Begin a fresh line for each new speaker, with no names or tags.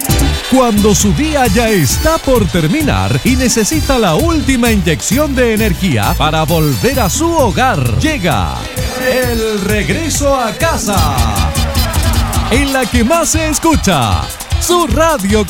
Cuando su día ya está por terminar y necesita la última inyección de energía para volver a su hogar, llega el regreso a casa, en la que más se escucha, su radio